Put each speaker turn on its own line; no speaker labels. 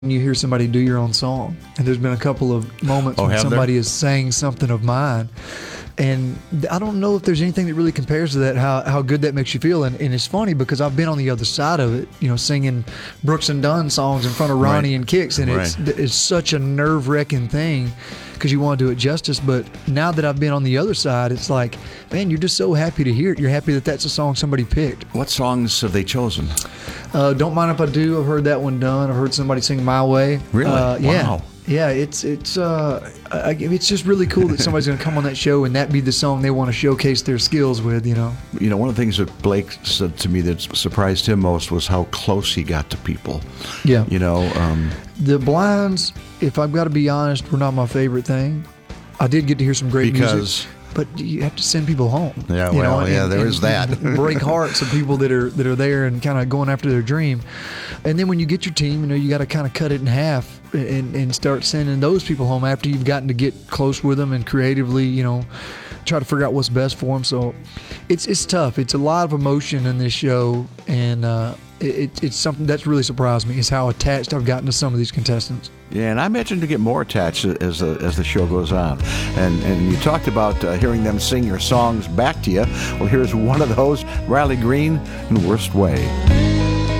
you hear somebody do your own song. And there's been a couple of moments when somebody is saying something of mine. And I don't know if there's anything that really compares to that, how good that makes you feel. And it's funny because I've been on the other side of it, singing Brooks and Dunn songs in front of Ronnie and Kix. And it's such a nerve-wracking thing because you want to do it justice. But now that I've been on the other side, it's like, man, you're just so happy to hear it. You're happy that that's a song somebody picked.
What songs have they chosen?
Don't Mind If I Do. I've heard that one done. I've heard somebody sing My Way.
Really?
Wow. Yeah, it's just really cool that somebody's going to come on that show and that be the song they want to showcase their skills with,
One of the things that Blake said to me that surprised him most was how close he got to people.
Yeah.
The
blinds, if I've got to be honest, were not my favorite thing. I did get to hear some great music. But you have to send people home.
Yeah, there is that.
Break hearts of people that are there and kind of going after their dream. And then when you get your team, you got to kind of cut it in half and start sending those people home after you've gotten to get close with them and creatively, try to figure out what's best for them. So it's tough. It's a lot of emotion in this show, and it's something that's really surprised me is how attached I've gotten to some of these contestants.
Yeah, and I imagine to get more attached as the show goes on. And you talked about hearing them sing your songs back to you. Well, here's one of those, Riley Green, in Worst Way.